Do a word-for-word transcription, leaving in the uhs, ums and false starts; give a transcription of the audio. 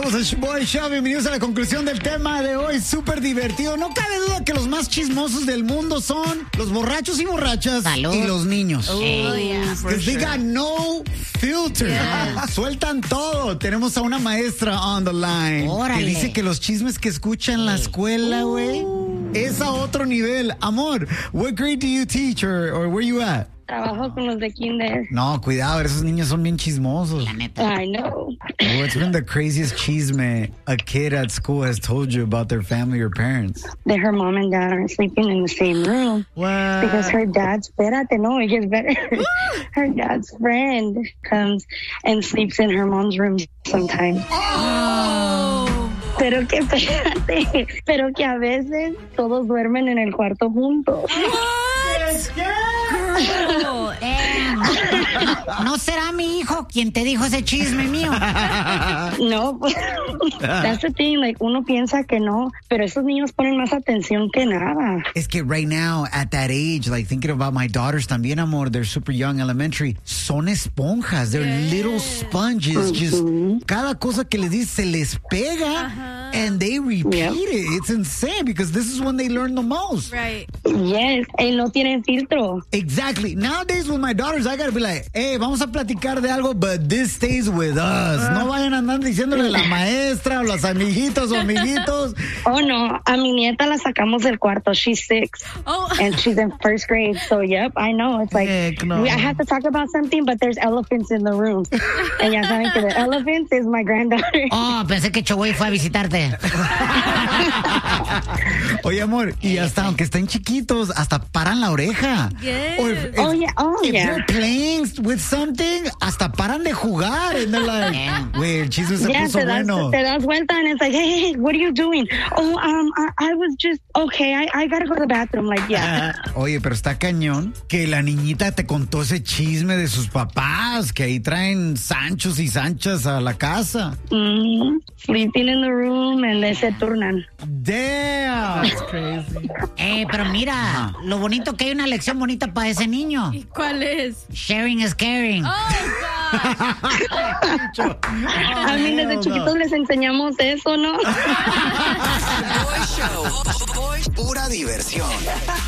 Regresamos al Boy Show. Bienvenidos a la conclusión del tema de hoy. Súper divertido. No cabe duda que los más chismosos del mundo son los borrachos y borrachas. Salud. Y los niños. Oh, yeah. Because they got no filter. Yes. Sueltan todo. Tenemos a una maestra on the line. Órale. Que dice que los chismes que escucha en la escuela, güey, es a otro nivel. Amor, what grade do you teach or, or where you at? Trabajo con los de kinder. No, cuidado, esos niños son bien chismosos. La neta. I know. What's been the craziest chisme a kid at school has told you about their family or parents? That her mom and dad aren't sleeping in the same room. What? Because her dad's, espérate, no, it gets better. Her dad's friend comes and sleeps in her mom's room sometimes. Oh. Pero que, espérate, pero que a veces todos duermen en el cuarto juntos. Girl, damn. ¿No será mi hijo quien te dijo ese chisme mío? No, pues, that's the thing, like, uno piensa que no, pero esos niños ponen más atención que nada. Es que right now, at that age, like thinking about my daughters también, amor, they're super young, elementary, son esponjas, they're Yeah. little sponges, just cada cosa que les dices se les pega, Uh-huh. and they repeat Yep. it. It's insane, because this is when they learn the most. Right. Yes, y no tienen filtro. Exactly. Nowadays with my daughters, I gotta be like, hey, vamos a platicar de algo, but this stays with us. No vayan a andar diciéndole a la maestra o los amiguitos o amiguitos. Oh, no, a mi nieta la sacamos del cuarto. She's six, Oh. and she's in first grade. So, yep, I know. It's like, Heck no. we, I have to talk about something, but there's elephants in the room. And ya saben que the elephant is my granddaughter. Oh, pensé que Choboy fue a visitarte. Oye, amor, y hasta aunque estén chiquitos, hasta paran la oreja. Yes. Or if, if- Oh, yeah, oh, if yeah. they're playing with something, hasta paran de jugar. And they're like, güey, el chisme se Yeah, puso te das, bueno. te das vuelta, and it's like, hey, hey, what are you doing? Oh, um, I, I was just, okay, I, I gotta go to the bathroom. Like, yeah. Oye, pero está cañón que la niñita te contó ese chisme de sus papás, que ahí traen Sanchos y Sanchas a la casa. Mm, sleeping in the room, and they se turnan. Damn. That's crazy. Eh, pero mira, lo bonito que hay una lección bonita para ese niño. ¿Y cuál es? Sharing is caring. Oh, God. A mí desde hell chiquitos no. les enseñamos eso, ¿no? Boy Show. Boy, pura diversión.